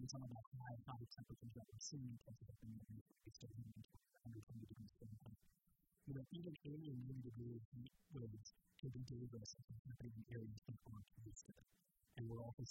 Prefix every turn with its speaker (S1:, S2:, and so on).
S1: some of the high temperatures that we're seeing in places like the Middle East, we still have 120 degrees Fahrenheit. Even 80 and 90 degree heat waves can be dangerous if they're happening in areas that aren't used to it. And we're also